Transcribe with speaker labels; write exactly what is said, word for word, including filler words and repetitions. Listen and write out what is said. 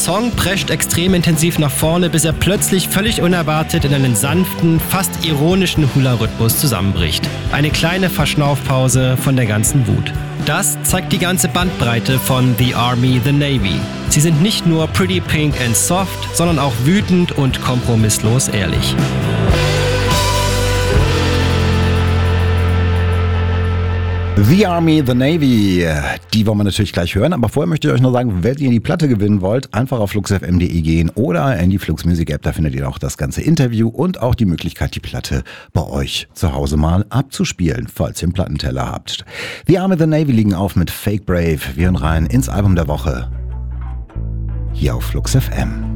Speaker 1: Song prescht extrem intensiv nach vorne, bis er plötzlich völlig unerwartet in einen sanften, fast ironischen Hula-Rhythmus zusammenbricht. Eine kleine Verschnaufpause von der ganzen Wut. Das zeigt die ganze Bandbreite von The Army, The Navy. Sie sind nicht nur pretty pink and soft, sondern auch wütend und kompromisslos ehrlich.
Speaker 2: The Army, The Navy, die wollen wir natürlich gleich hören, aber vorher möchte ich euch noch sagen, wenn ihr die Platte gewinnen wollt, einfach auf flux f m punkt d e gehen oder in die Flux Music App, da findet ihr auch das ganze Interview und auch die Möglichkeit, die Platte bei euch zu Hause mal abzuspielen, falls ihr einen Plattenteller habt. The Army, The Navy liegen auf mit Fake Brave, wir hören rein ins Album der Woche, hier auf Flux F M.